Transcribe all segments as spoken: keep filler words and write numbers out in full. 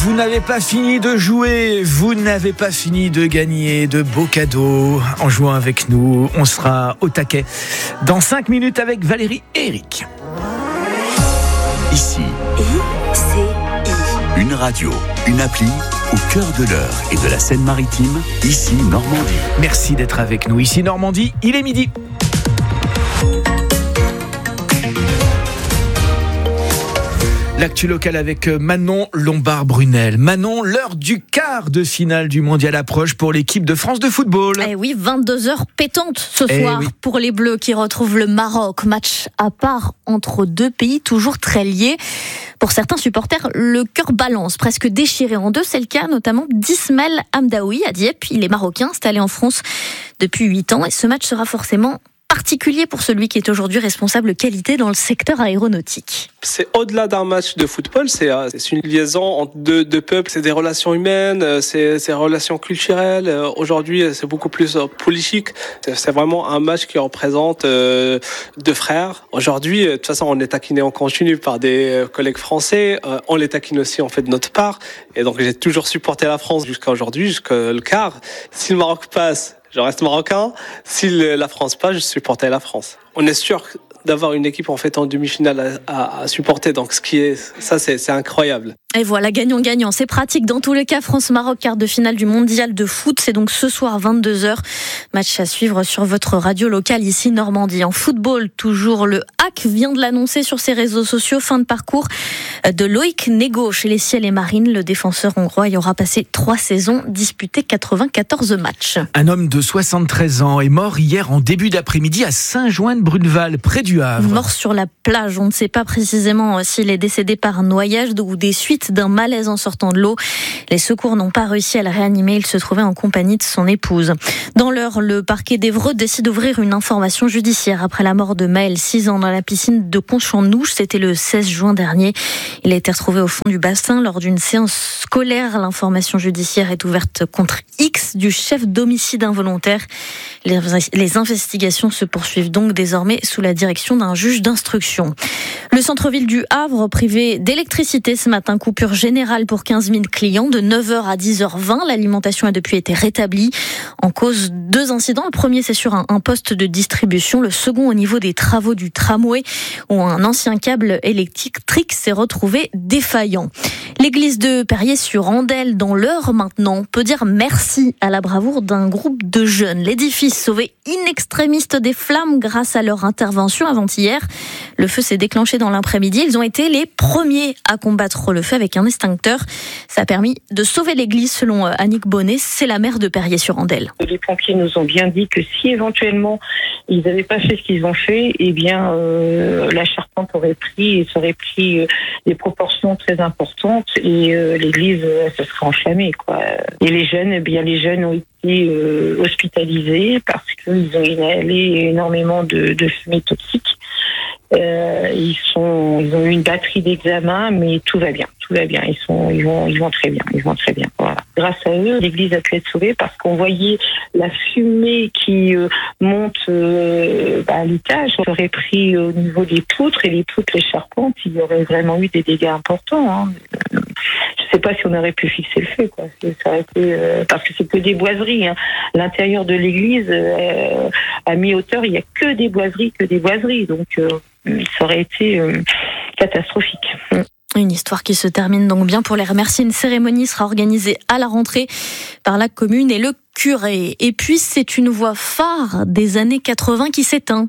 Vous n'avez pas fini de jouer, vous n'avez pas fini de gagner de beaux cadeaux. En jouant avec nous, on sera au taquet dans cinq minutes avec Valérie et Eric. Ici, I C I. Une radio, une appli au cœur de l'Eure et de la Seine-Maritime, ici Normandie. Merci d'être avec nous. Ici Normandie, il est midi. L'actu locale avec Manon Lombard-Brunel. Manon, l'heure du quart de finale du mondial approche pour l'équipe de France de football. Eh oui, vingt-deux heures pétantes ce eh soir oui. pour les Bleus qui retrouvent le Maroc. Match à part entre deux pays toujours très liés. Pour certains supporters, le cœur balance, presque déchiré en deux. C'est le cas notamment d'Ismaël Hamdaoui à Dieppe. Il est marocain, installé en France depuis huit ans. Et ce match sera forcément particulier pour celui qui est aujourd'hui responsable qualité dans le secteur aéronautique. C'est au-delà d'un match de football, c'est, c'est une liaison entre deux, deux peuples, c'est des relations humaines, c'est, c'est des relations culturelles. Aujourd'hui, c'est beaucoup plus politique. C'est, c'est vraiment un match qui représente euh, deux frères. Aujourd'hui, de toute façon, on est taquiné en continu par des collègues français. Euh, on les taquine aussi, en fait, de notre part. Et donc, j'ai toujours supporté la France jusqu'à aujourd'hui, jusqu'à le quart. Si le Maroc passe, je reste marocain. Si la France passe, je supporte la France. On est sûr d'avoir une équipe en fait en demi-finale à, à, à supporter. Donc ce qui est, ça c'est, c'est incroyable. Et voilà, gagnant-gagnant, c'est pratique. Dans tous les cas, France-Maroc, quart de finale du mondial de foot. C'est donc ce soir, vingt-deux heures. Match à suivre sur votre radio locale ici, Normandie. En football, toujours le H A C vient de l'annoncer sur ses réseaux sociaux. Fin de parcours de Loïc Nego chez les Ciels et Marines. Le défenseur hongrois y aura passé trois saisons, disputé quatre-vingt-quatorze matchs. Un homme de soixante-treize ans est mort hier en début d'après-midi à Saint-Jouin-de-Bruneval, près du Havre. Mort sur la plage. On ne sait pas précisément s'il est décédé par noyage ou des suites d'un malaise en sortant de l'eau. Les secours n'ont pas réussi à le réanimer. Il se trouvait en compagnie de son épouse. Dans l'heure, le parquet d'Évreux décide d'ouvrir une information judiciaire après la mort de Maël, six ans, dans la piscine de Conch-en-Nouche. C'était le seize juin dernier. Il a été retrouvé au fond du bassin lors d'une séance scolaire. L'information judiciaire est ouverte contre X du chef d'homicide involontaire. Les, les investigations se poursuivent donc désormais sous la direction d'un juge d'instruction. Le centre-ville du Havre, privé d'électricité ce matin, coupure générale pour quinze mille clients de neuf heures à dix heures vingt. L'alimentation a depuis été rétablie. En cause, deux incidents. Le premier, c'est sur un, un poste de distribution. Le second, au niveau des travaux du tramway, où un ancien câble électrique s'est retrouvé défaillant. L'église de Perrier-sur-Andelle, dans l'Eure maintenant, peut dire merci à la bravoure d'un groupe de jeunes. L'édifice sauvé in extremis des flammes grâce à leur intervention avant-hier. Le feu s'est déclenché dans l'après-midi. Ils ont été les premiers à combattre le feu avec un extincteur. Ça a permis de sauver l'église, selon Annick Bonnet. C'est la maire de Perrier-sur-Andelle. Les pompiers nous ont bien dit que si éventuellement ils n'avaient pas fait ce qu'ils ont fait, eh bien euh, la charpente aurait pris et ça aurait pris euh, des proportions très importantes et euh, l'église euh, se serait enflammée, quoi. Et les jeunes, eh bien les jeunes ont été euh, hospitalisés parce qu'ils ont inhalé énormément de, de fumée toxique. Euh, ils sont, ils ont eu une batterie d'examens, mais tout va bien, tout va bien. Ils sont, ils vont, ils vont très bien, ils vont très bien. Voilà. Grâce à eux, l'église a pu être sauvée parce qu'on voyait la fumée qui euh, monte euh, bah, à l'étage. On aurait pris au niveau des poutres et les poutres, les charpentes, il y aurait vraiment eu des dégâts importants. Hein. Je sais pas si on aurait pu fixer le feu, quoi. Ça aurait été, euh, parce que c'est que des boiseries. Hein. L'intérieur de l'église, euh, à mi-hauteur, il y a que des boiseries, que des boiseries. Donc euh, ça aurait été euh, catastrophique. Une histoire qui se termine donc bien pour les remercier. Une cérémonie sera organisée à la rentrée par la commune et le curé. Et puis c'est une voix phare des années quatre-vingts qui s'éteint.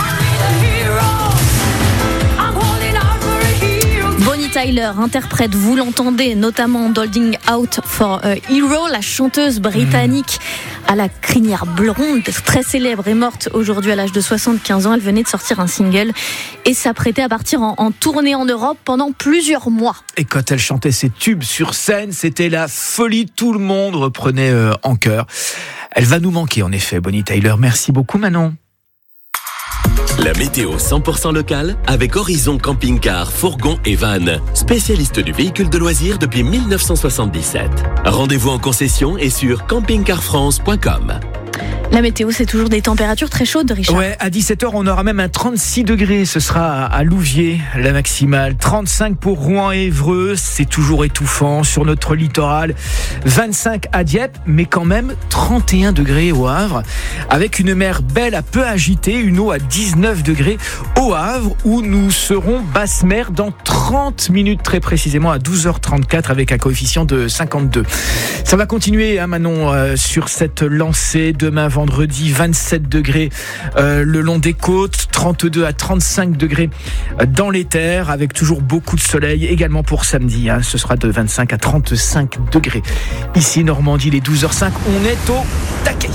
Bonnie Tyler interprète, vous l'entendez, notamment Holding Out for a Hero, la chanteuse britannique à la crinière blonde, très célèbre, est morte aujourd'hui à l'âge de soixante-quinze ans. Elle venait de sortir un single et s'apprêtait à partir en, en tournée en Europe pendant plusieurs mois. Et quand elle chantait ses tubes sur scène, c'était la folie. Tout le monde reprenait euh, en chœur. Elle va nous manquer, en effet, Bonnie Tyler. Merci beaucoup, Manon. La météo cent pour cent locale avec Horizon Camping-Car, Fourgon et Van, spécialiste du véhicule de loisirs depuis dix-neuf cent soixante-dix-sept. Rendez-vous en concession et sur camping car france point com. La météo, c'est toujours des températures très chaudes, Richard. Ouais, à dix-sept heures, on aura même un trente-six degrés. Ce sera à Louviers, la maximale. trente-cinq pour Rouen et Évreux. C'est toujours étouffant sur notre littoral. vingt-cinq à Dieppe, mais quand même trente et un degrés au Havre. Avec une mer belle à peu agitée, une eau à dix-neuf degrés au Havre, où nous serons basse mer dans trente minutes, très précisément à douze heures trente-quatre, avec un coefficient de cinquante-deux. Ça va continuer, hein, Manon, euh, sur cette lancée. Demain, vendredi, vingt-sept degrés euh, le long des côtes, trente-deux à trente-cinq degrés dans les terres, avec toujours beaucoup de soleil. Également pour samedi, hein, ce sera de vingt-cinq à trente-cinq degrés. Ici, Normandie, les douze heures cinq, on est au taquet.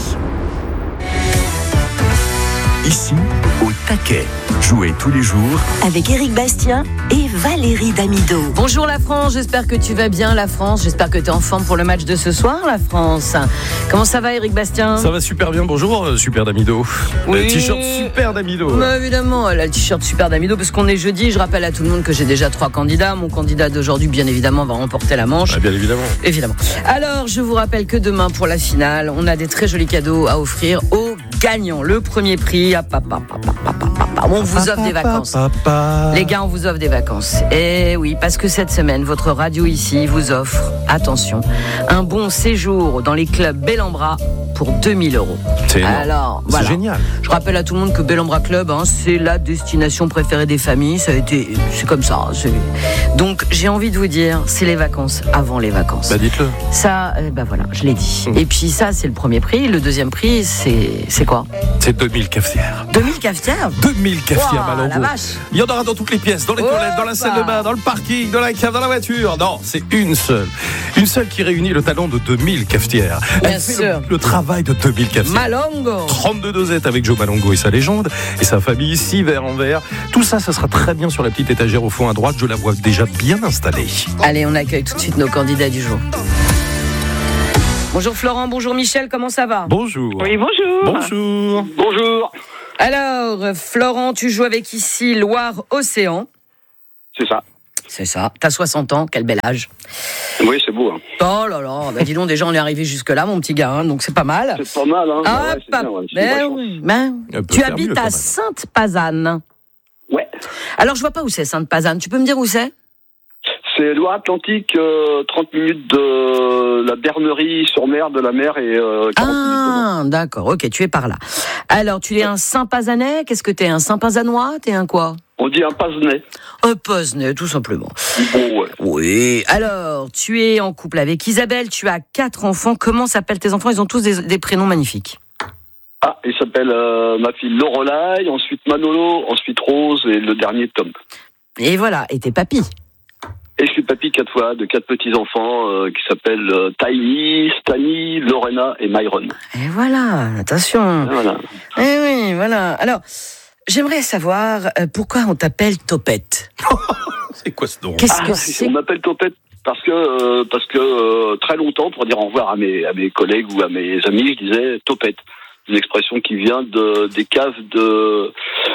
Ici, au taquet. Jouez tous les jours avec Éric Bastien et Valérie Damido. Bonjour la France, j'espère que tu vas bien la France. J'espère que tu es en forme pour le match de ce soir la France. Comment ça va Éric Bastien ? Ça va super bien, bonjour euh, Super Damido. Oui. Le t-shirt Super Damido. Bah, évidemment, le t-shirt Super Damido parce qu'on est jeudi. Je rappelle à tout le monde que j'ai déjà trois candidats. Mon candidat d'aujourd'hui bien évidemment va remporter la manche. Ah, bien évidemment. Évidemment. Alors je vous rappelle que demain pour la finale, on a des très jolis cadeaux à offrir aux gagnants. Le premier prix, ah, papa, papa, papa, papa. On vous offre des vacances. Les gars, on vous offre des vacances. Et oui, parce que cette semaine, votre radio ici vous offre, attention, un bon séjour dans les clubs Bellambra pour deux mille euros. C'est énorme. Alors, c'est voilà. génial. Je rappelle à tout le monde que Bellambra Club, hein, c'est la destination préférée des familles. Ça a été, c'est comme ça. C'est... Donc, j'ai envie de vous dire, c'est les vacances avant les vacances. Bah, dites-le. Ça, euh, bah voilà, je l'ai dit. Mmh. Et puis ça, c'est le premier prix. Le deuxième prix, c'est, c'est quoi ? C'est deux mille cafetières. deux mille cafetières. deux mille cafetières, Wow, Malheureux. la vache. Il y en aura dans toutes les pièces, dans les Oh, toilettes, dans la salle de bain, dans le parking, dans la cave, dans la voiture. Non, c'est une seule. Une seule qui réunit le talent de deux mille cafetières. Bien Elle fait sûr. le, le travail de deux mille cafetières. Malongo. trente-deux dosettes avec Joe Malongo et sa légende et sa famille, six verres en verre. Tout ça, ça sera très bien sur la petite étagère au fond à droite. Je la vois déjà bien installée. Allez, on accueille tout de suite nos candidats du jour. Bonjour Florent, bonjour Michel, comment ça va ? Bonjour. Oui, bonjour. Bonjour. Bonjour. Alors, Florent, tu joues avec ici Loire-Océan. C'est ça. C'est ça, t'as soixante ans, quel bel âge. Oui, c'est beau. Hein. Oh là là, bah dis donc, déjà on est arrivé jusque-là, mon petit gars, hein, donc c'est pas mal. C'est pas mal. Hein. Ah, Bah ouais, c'est pas... bien, ouais. C'est ben une vraie oui, ben, Elle peut tu faire habites mieux, quand à même. Sainte-Pazanne. Ouais. Alors, je vois pas où c'est Sainte-Pazanne, tu peux me dire où c'est ? C'est Loire-Atlantique, euh, trente minutes de la Bernerie sur mer, de la mer et euh, quarante minutes Ah, d'accord, ok, tu es par là. Alors, tu es un Saint-Pazanais ? Qu'est-ce que t'es, un Saint-Pazanois ? T'es un quoi ? On dit un Pazenais. Un Pazenais, tout simplement. Bon, ouais. Oui. Alors, tu es en couple avec Isabelle, tu as quatre enfants. Comment s'appellent tes enfants ? Ils ont tous des, des prénoms magnifiques. Ah, il s'appelle euh, ma fille Lorelai, ensuite Manolo, ensuite Rose et le dernier Tom. Et voilà, et tes papis ? Et je suis papy quatre fois de quatre petits-enfants euh, qui s'appellent euh, Tiny, Stani, Lorena et Myron. Et voilà, attention. Voilà. Eh oui, voilà. Alors, j'aimerais savoir euh, pourquoi on t'appelle Topette. C'est quoi ce nom ? Qu'est-ce Ah, que c'est ? on m'appelle Topette parce que euh, parce que euh, très longtemps, pour dire au revoir à mes à mes collègues ou à mes amis, je disais Topette. Une expression qui vient de des caves de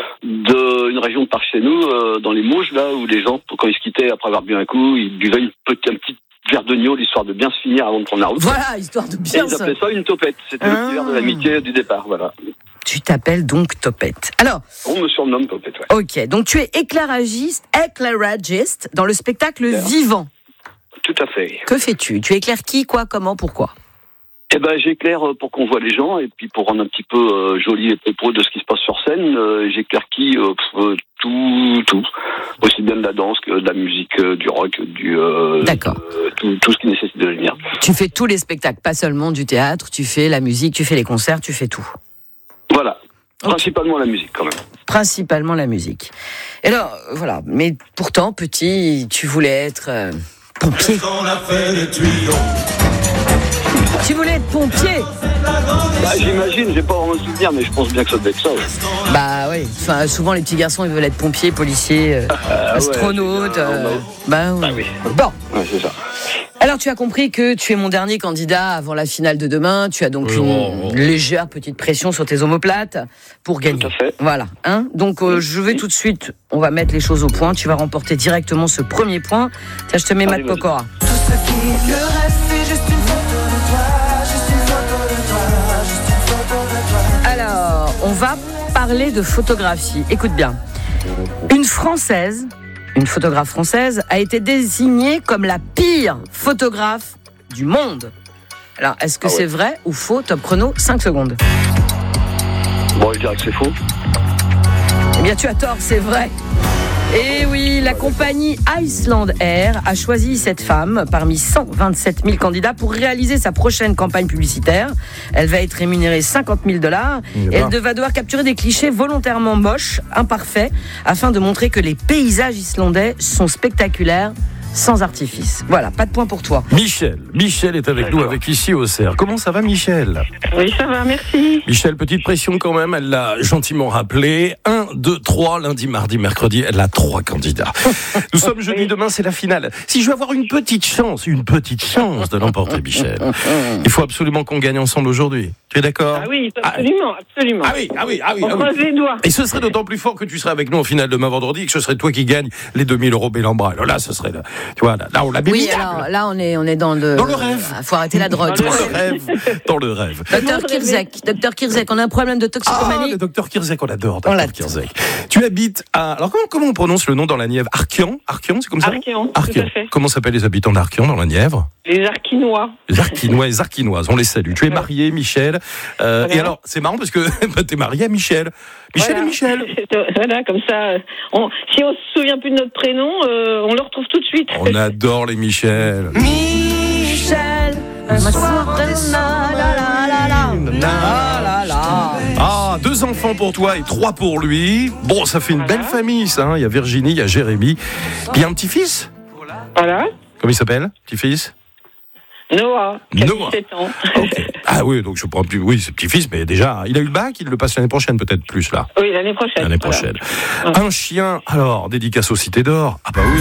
de une région de par chez nous, euh, dans les Mauges, là où les gens, quand ils se quittaient après avoir bu un coup, ils buvaient une petite, un petit verre de gnôle histoire de bien se finir avant de prendre la route. Voilà, histoire de Et bien ils se... appelaient ça une topette. C'était Ah. le petit verre de l'amitié du départ, voilà. Tu t'appelles donc Topette. Alors, On me surnomme Topette, ouais. ok, donc tu es éclairagiste, éclairagiste dans le spectacle Bien. Vivant. Tout à fait. Que fais-tu ? Tu éclaires qui, quoi, comment, pourquoi ? Eh ben, j'éclaire pour qu'on voit les gens et puis pour rendre un petit peu euh, joli et propos de ce qui se passe sur scène, euh, j'éclaire qui euh, euh, tout, tout, aussi bien de la danse que de la musique, euh, du rock, du euh, D'accord. euh, tout, tout ce qui nécessite de la lumière. Tu fais tous les spectacles, pas seulement du théâtre, tu fais la musique, tu fais les concerts, tu fais tout. Voilà, Ok. principalement la musique quand même. Principalement la musique. Et alors, euh, voilà, mais pourtant, petit, tu voulais être euh, pompier. Tu voulais être pompier ? Bah, j'imagine, j'ai pas vraiment le souvenir, mais je pense bien que ça devait être ça. Ouais. Bah oui, enfin, souvent les petits garçons ils veulent être pompiers, policiers, euh, Ah, astronautes. ouais, euh, bah, oui. Bah oui. Bon, Ouais, c'est ça. alors tu as compris que tu es mon dernier candidat avant la finale de demain. Tu as donc Oui, une oh, oh. légère petite pression sur tes omoplates pour gagner. Tout à fait. Voilà. Hein, donc euh, je vais tout de suite, on va mettre les choses au point. Tu vas remporter directement ce premier point. Tiens, je te mets Allez, Matt vas-y. Pokora. va parler de photographie. Écoute bien. Une Française, une photographe française, a été désignée comme la pire photographe du monde. Alors, est-ce que ah ouais. c'est vrai ou faux? Top chrono, cinq secondes. Bon, je dirais que c'est faux. Eh bien, tu as tort, c'est vrai. Et oui, la compagnie Iceland Air a choisi cette femme parmi cent vingt-sept mille candidats pour réaliser sa prochaine campagne publicitaire. Elle va être rémunérée cinquante mille dollars et elle va devoir capturer des clichés volontairement moches, imparfaits, afin de montrer que les paysages islandais sont spectaculaires, sans artifice. Voilà, pas de point pour toi. Michel, Michel est avec D'accord. nous, avec ici au Cerf. Comment ça va, Michel? Oui, ça va, merci. Michel, petite pression quand même, elle l'a gentiment rappelé. un, deux, trois, lundi, mardi, mercredi, elle a trois candidats. Nous sommes jeudi, oui. Demain c'est la finale. Si je veux avoir une petite chance, une petite chance de l'emporter, Michel, il faut absolument qu'on gagne ensemble aujourd'hui. Tu es d'accord? Ah oui, absolument, ah, absolument. Ah oui, ah oui, ah oui. On croise les doigts. Et ce serait d'autant plus fort que tu serais avec nous en finale demain vendredi et que ce serait toi qui gagne les deux mille euros Bellambra. Alors là, ce serait là. Tu vois, là, là on l'a bien. Oui, alors là, on est, on est dans le. Dans le rêve. Il faut arrêter la drogue. Dans le rêve. Dans le rêve. Docteur Kirzek, Docteur Kirzek, on a un problème de toxicomanie. Ah, le Docteur Kirzek, on l'adore. Docteur Kirzek. Tu habites à. Alors comment, comment on prononce le nom dans la Nièvre? Arquian? Arquian, c'est comme ça? Arquian. Arquian. Comment s'appellent les habitants d'Arquian dans la Nièvre? Les Arquinois. Les Arquinois, les Arquinoises, on les salue. Tu es marié, Michel. Euh, voilà. Et alors, c'est marrant parce que bah, tu es marié à Michel. Michel voilà. et Michel. Voilà, comme ça, on, si on se souvient plus de notre prénom, euh, on le retrouve tout de suite. On adore les Michel. Michel. Ah, deux enfants pour toi et trois pour lui. Bon, ça fait une voilà. belle famille, ça. Hein. Il y a Virginie, il y a Jérémy. Puis il y a un petit-fils. Voilà. Comment il s'appelle, petit-fils? Noah, Noah. dix-sept ans. Okay. Ah oui, donc je prends plus. Oui, c'est petit-fils, mais déjà, il a eu le bac, il le passe l'année prochaine, peut-être plus là. Oui, l'année prochaine. L'année prochaine. Voilà. Un chien, alors, dédicace aux Cités d'Or. Ah bah oui.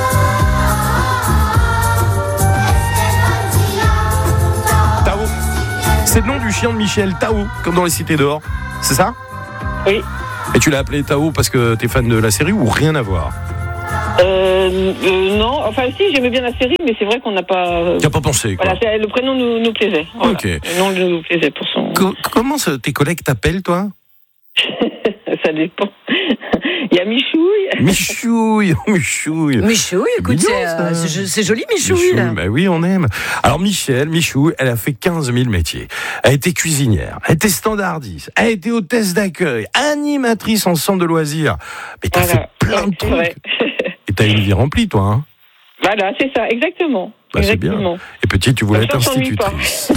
Tao. C'est le nom du chien de Michel, Tao, comme dans les Cités d'Or. C'est ça? Oui. Et tu l'as appelé Tao parce que t'es fan de la série ou rien à voir? Euh, euh, non, enfin si, j'aimais bien la série, mais c'est vrai qu'on n'a pas. Euh, T'as pas pensé, quoi. Voilà, le prénom nous, nous plaisait. Voilà. Ok. Le nom nous plaisait pour son. Co- comment ça, tes collègues t'appellent, toi? Ça dépend. Il y a Michouille. Michouille, Michouille. Michouille, écoute, c'est, euh, c'est, c'est joli Michouille. Michouille, bah oui, on aime. Alors Michel, Michouille, elle a fait quinze mille métiers. Elle a été cuisinière, elle a été standardiste, elle a été hôtesse d'accueil, animatrice en centre de loisirs. Mais t'as voilà. fait plein ouais, de trucs. Vrai. Et t'as une vie remplie, toi, hein? Voilà, c'est ça, exactement. Bah, c'est bien. Et petite, tu voulais être institutrice.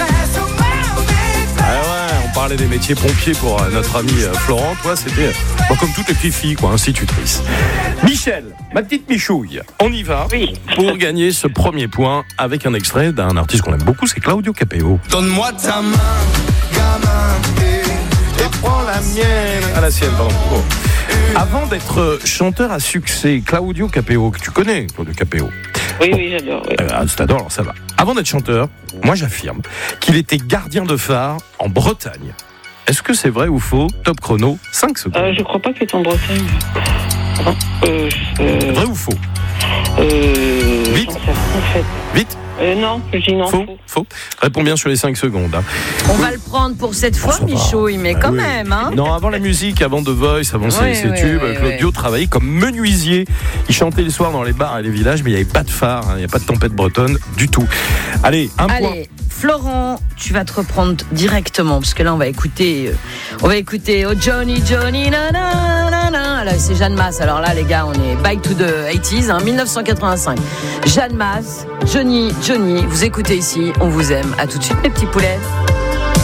Ah ouais, on parlait des métiers pompiers pour notre amie Florent. Toi, c'était bon, comme toutes les petites filles, quoi, institutrice. Michel, ma petite Michouille, on y va oui. pour gagner ce premier point avec un extrait d'un artiste qu'on aime beaucoup, c'est Claudio Capeo. Donne-moi ta main, gamin, et, et prends la mienne. Ah, la sienne, pardon. Oh. Avant d'être chanteur à succès, Claudio Capeo, que tu connais, Claudio Capeo. Oui, oui, j'adore. Oui. Euh, t'adores, alors ça va. Avant d'être chanteur, moi j'affirme qu'il était gardien de phare en Bretagne. Est-ce que c'est vrai ou faux? Top chrono, cinq secondes. Euh, je crois pas qu'il est en Bretagne. Non, euh, euh... Vrai ou faux? Euh... Vite. En fait. Vite. Euh, non, je dis non. Faux, faux. Réponds bien sur les cinq secondes. Hein. On va le prendre pour cette fois, oh, Michouille, mais quand oui. même. Hein. Non, avant la musique, avant The Voice, avant ses, oui, ses oui, tubes, oui, Claudio oui. travaillait comme menuisier. Il chantait le soir dans les bars et les villages, mais il n'y avait pas de phare, hein, il n'y avait pas de tempête bretonne du tout. Allez, un Allez, point. Florent, tu vas te reprendre directement, parce que là, on va écouter, euh, on va écouter Oh Johnny, Johnny, na na na na. Là, c'est Jeanne Masse. Alors là, les gars, on est back to the eighties, hein, dix-neuf cent quatre-vingt-cinq. Jeanne Masse, Johnny, Johnny, vous écoutez ici, on vous aime. À tout de suite, mes petits poulets.